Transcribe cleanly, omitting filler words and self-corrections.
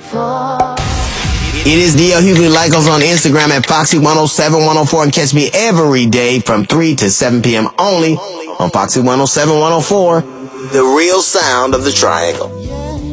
It is DL Hughley. Like us on Instagram at Foxy107104 and catch me every day from 3 to 7 p.m. only on Foxy 107-104, the real sound of the Triangle.